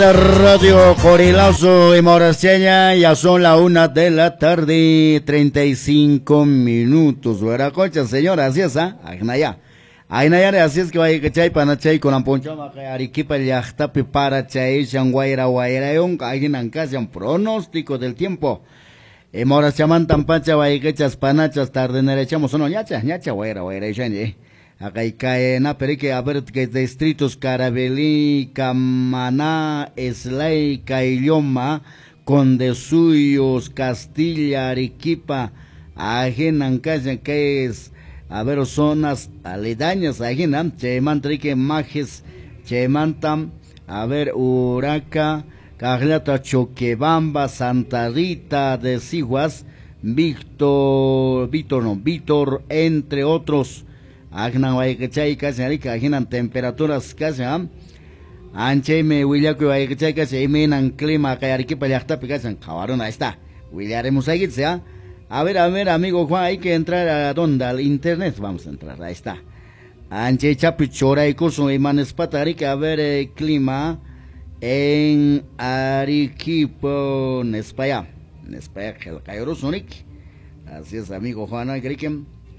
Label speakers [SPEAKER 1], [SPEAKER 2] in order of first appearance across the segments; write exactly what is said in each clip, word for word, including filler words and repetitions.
[SPEAKER 1] Radio Corilazo y Moraseña, ya son la una de la tarde, treinta y cinco minutos. ¿Verdad, cocha, señora? Así es, ¿ah? Agnaya. Agnaya, así es que vaya que chay para chay con la ponchama que Arequipa ya está para chay, Shanguaira, Guaira, yon, alguien en casa, un pronóstico del tiempo. Y Moraseña, tampacha, vaya que chas panachas, tarde, echamos uno, ñacha, ñacha, Guaira, Guaira, yon, acá hay cae na perique a ver que distritos Carabelí, Camaná, Eslay, Cailloma, Condesuyos, Castilla, Arequipa, ajenan casa que es a ver zonas aledañas, ajenan, Chemantrique, Majes, Chemantam, a ver Uraca, Carlata, Choquebamba, Santa Rita de Siguas, Víctor, Víctor no, Víctor, entre otros. Agnan Waikachay casi arica, aginan temperaturas casi, ¿ah? Anche me Willaku Waikachay casi, menan clima, que Arequipa ya está picando, cabrón, ahí está. Willaremos ahí, ¿ah? A ver, a ver, amigo Juan, hay que entrar a dónde, al internet, vamos a entrar, ahí está. Anche Chapichora y curso, y Manespata, Arica, a ver, eh, clima en Arequipa, en España, en España, que el Cairo Sonic. Así es, amigo Juan, hay que.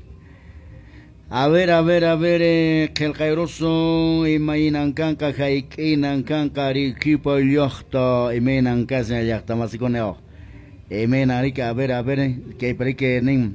[SPEAKER 1] A ver, a ver, a ver, eh, que el Cairoso, y mainan canca, jaikinan canca, Arequipa, yachta, y menan casa, yachta, más y con él. Y menan, a ver, a ver, que para que nin.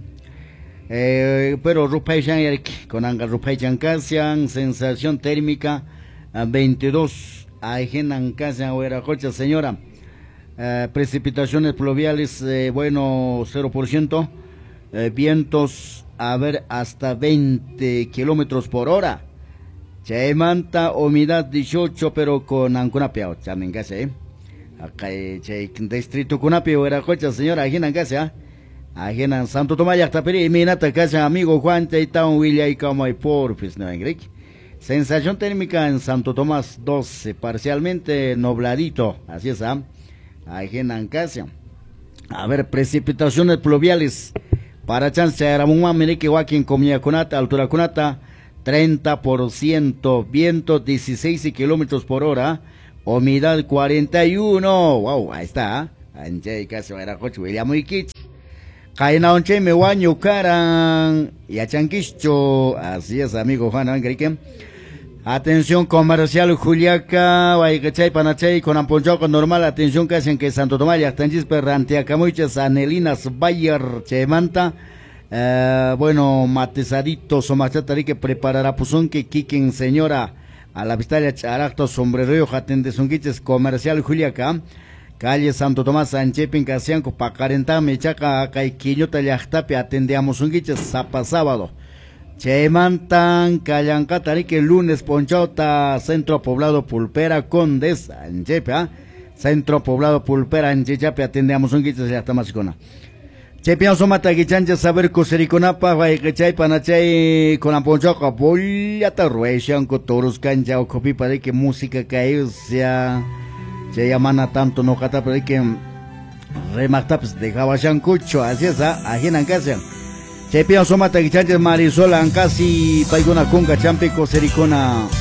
[SPEAKER 1] Eh, pero Rupaychan, con anga Rupaychan Casian, sensación térmica, a veintidós, ajenan casa, Hueracocha, señora. Eh, precipitaciones pluviales, eh, bueno, cero por ciento, eh, vientos, a ver, hasta veinte kilómetros por hora. Chaymanta, humedad dieciocho, pero con Ancunapia, chamengase, eh. Acá, chay, distrito Cunapio, era cocha, señora, aquí en Ancasa, aquí en Santo Tomás, hasta Peri, minata, casa, amigo Juan, Chaytown, William, y como hay porfis, no en Greek. Sensación térmica en Santo Tomás, doce, parcialmente nubladito, así es, ¿ah? Aquí en Ancasa. A ver, precipitaciones pluviales. Para chance era un mamere que Joaquín comía conata, altura conata, treinta por ciento, viento dieciséis kilómetros por hora, humedad cuarenta y uno, wow, ahí está, anche casi era coche, William y Kitch, caena onche me guaño caran, y a chanquicho, así es, amigo Juan, ¿no? Atención comercial Juliaca, Guaycachay, Panachay, con Amponchoco normal, atención casi en que Santo Tomás, Yactanchis, Perrantia, Camuiches, Anelinas, Bayer, Chemanta, eh, bueno, Matezaditos, o Machatari que preparará Puzón, que Kiken, señora, a la Vistalia, Characto, Sombrero, Jatendezunquiches, comercial Juliaca, calle Santo Tomás, Sanchepin, Casianco, Pacarenta, Mechaca, Caiquiñota, Yachtape, atendíamos Unquiches, Zapa sábado. Chemantan, Callancatari, que lunes Ponchota, Centro Poblado Pulpera, Condes, Anchepe, ¿ah? Centro Poblado Pulpera, Anchechape, atendemos un guicho, ya está más con Chepian Somata, Guichancha, Saber Cosericonapa, Guaycachay, Panachay, con la Ponchoca, Boyata, Ruesian, Cotoros, Cancha, o Copi, para que música que sea, se llaman a tanto, no cata, para que remataps de Jabachancucho, así es, ¿ah? Ajenan casa. Chepian Somata, Guichancha, Marisola, Ancasi, Paigona, Conga, Champico, Sericona.